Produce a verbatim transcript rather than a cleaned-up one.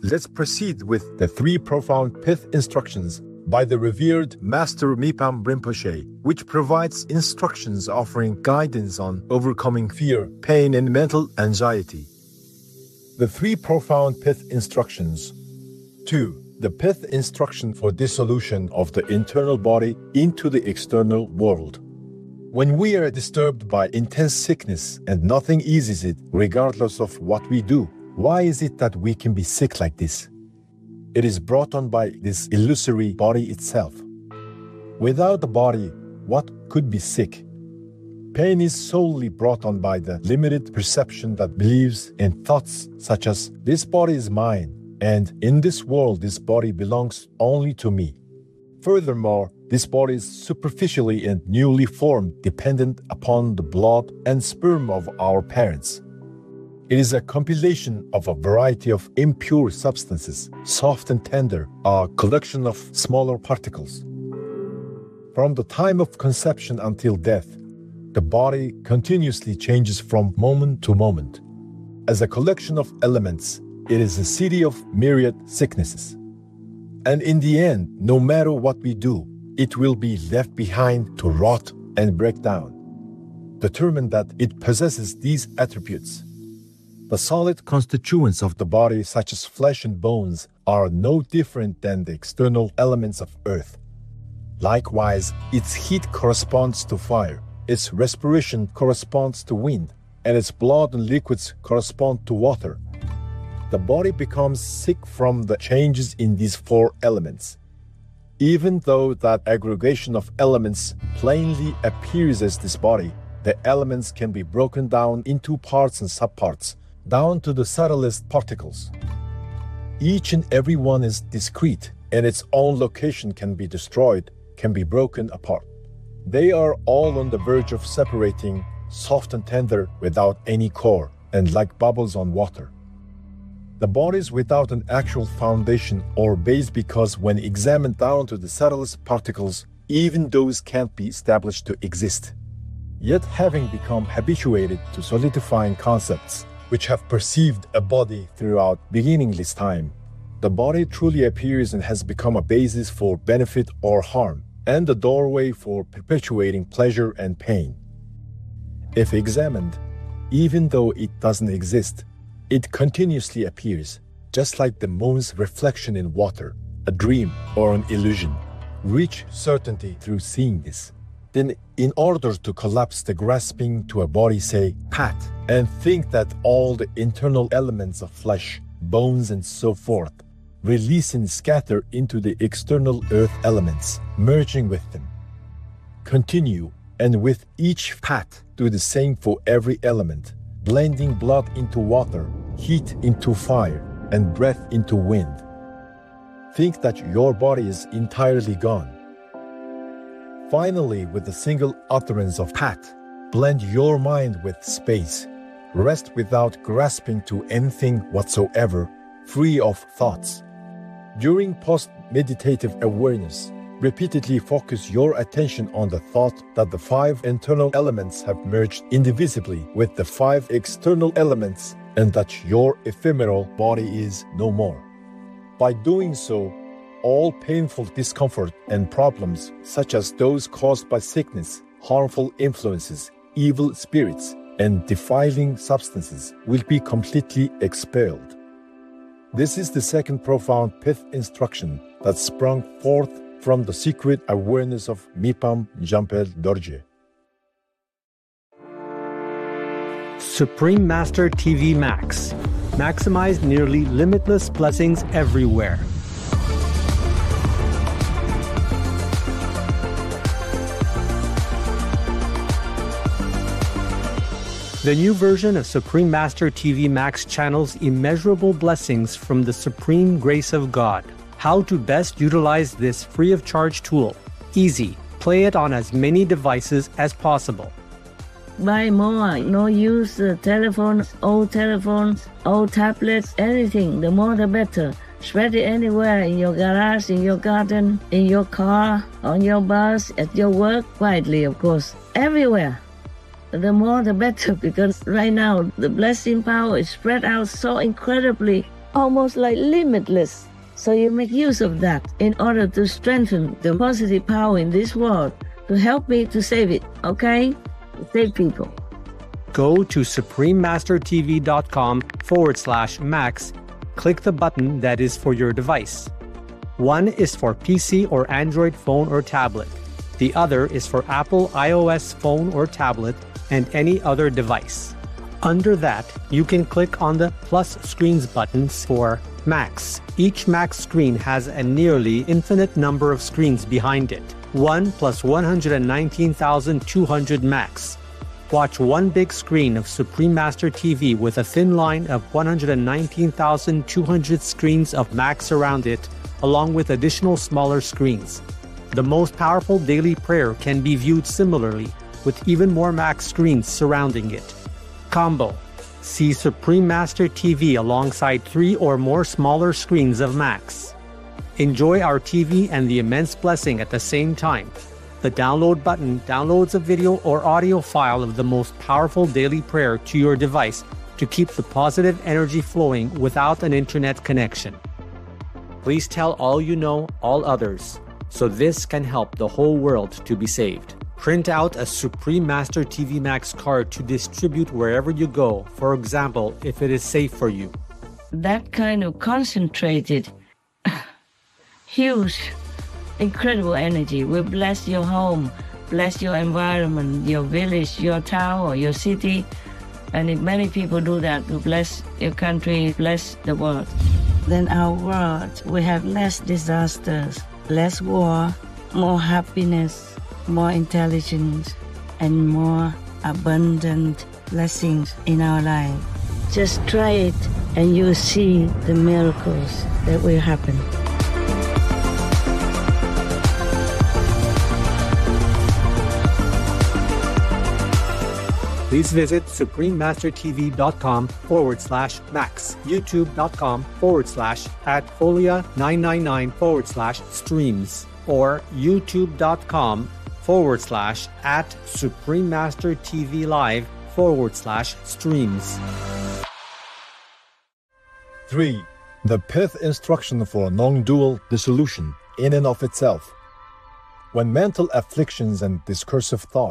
let's proceed with the three profound pith instructions by the revered Master Mipam Rinpoche, which provides instructions offering guidance on overcoming fear, pain, and mental anxiety. The three profound pith instructions. two. The pith instruction for dissolution of the internal body into the external world. When we are disturbed by intense sickness and nothing eases it, regardless of what we do, why is it that we can be sick like this? It is brought on by this illusory body itself. Without the body, what could be sick? Pain is solely brought on by the limited perception that believes in thoughts such as, this body is mine, and in this world this body belongs only to me. Furthermore, this body is superficially and newly formed, dependent upon the blood and sperm of our parents. It is a compilation of a variety of impure substances, soft and tender, a collection of smaller particles. From the time of conception until death, the body continuously changes from moment to moment. As a collection of elements, it is a city of myriad sicknesses. And in the end, no matter what we do, it will be left behind to rot and break down. Determined that it possesses these attributes. The solid constituents of the body, such as flesh and bones, are no different than the external elements of earth. Likewise, its heat corresponds to fire, its respiration corresponds to wind, and its blood and liquids correspond to water. The body becomes sick from the changes in these four elements. Even though that aggregation of elements plainly appears as this body, the elements can be broken down into parts and subparts, down to the subtlest particles. Each and every one is discrete, and its own location can be destroyed, can be broken apart. They are all on the verge of separating, soft and tender without any core, and like bubbles on water. The body is without an actual foundation or base because when examined down to the subtlest particles, even those can't be established to exist. Yet having become habituated to solidifying concepts, which have perceived a body throughout beginningless time, the body truly appears and has become a basis for benefit or harm, and a doorway for perpetuating pleasure and pain. If examined, even though it doesn't exist, it continuously appears, just like the moon's reflection in water, a dream or an illusion. Reach certainty through seeing this. Then, in order to collapse the grasping to a body, say, pat, and think that all the internal elements of flesh, bones, and so forth release and scatter into the external earth elements, merging with them. Continue, and with each pat, do the same for every element, blending blood into water, heat into fire, and breath into wind. Think that your body is entirely gone. Finally, with a single utterance of pat, blend your mind with space. Rest without grasping to anything whatsoever, free of thoughts. During post-meditative awareness, repeatedly focus your attention on the thought that the five internal elements have merged indivisibly with the five external elements and that your ephemeral body is no more. By doing so, all painful discomfort and problems, such as those caused by sickness, harmful influences, evil spirits, and defiling substances, will be completely expelled. This is the second profound pith instruction that sprung forth from the secret awareness of Mipam Jangpa Dorje. Supreme Master T V Max. Maximize nearly limitless blessings everywhere. The new version of Supreme Master T V Max channels immeasurable blessings from the supreme grace of God. How to best utilize this free of charge tool. Easy. Play it on as many devices as possible. Buy more. No use uh, telephone, old telephone, old tablets, anything. The more the better. Spread it anywhere, in your garage, in your garden, in your car, on your bus, at your work, quietly of course. Everywhere. The more the better, because right now the blessing power is spread out so incredibly almost like limitless. So you make use of that in order to strengthen the positive power in this world to help me to save it, okay? Save people. Go to suprememastertv.com forward slash max. Click the button that is for your device. One is for P C or Android phone or tablet. The other is for Apple iOS phone or tablet and any other device. Under that, you can click on the plus screens buttons for Macs. Each Mac screen has a nearly infinite number of screens behind it. one plus one hundred nineteen thousand two hundred Macs. Watch one big screen of Supreme Master T V with a thin line of one hundred nineteen thousand two hundred screens of Macs around it, along with additional smaller screens. The most powerful daily prayer can be viewed similarly, with even more Mac screens surrounding it. Combo. See Supreme Master T V alongside three or more smaller screens of Macs. Enjoy our T V and the immense blessing at the same time. The download button downloads a video or audio file of the most powerful daily prayer to your device to keep the positive energy flowing without an internet connection. Please tell all you know, all others, so this can help the whole world to be saved. Print out a Supreme Master T V Max card to distribute wherever you go, for example, if it is safe for you. That kind of concentrated, huge, incredible energy will bless your home, bless your environment, your village, your town, or your city. And if many people do that, to bless your country, bless the world, then our world will have less disasters, less war, more happiness, more intelligence, and more abundant blessings in our life. Just try it and you'll see the miracles that will happen. Please visit suprememastertv.com forward slash max, youtube.com forward slash at folia999 forward slash streams, or youtube.com forward slash at suprememastertv live forward slash streams. three. The pith instruction for non-dual dissolution in and of itself. When mental afflictions and discursive thoughts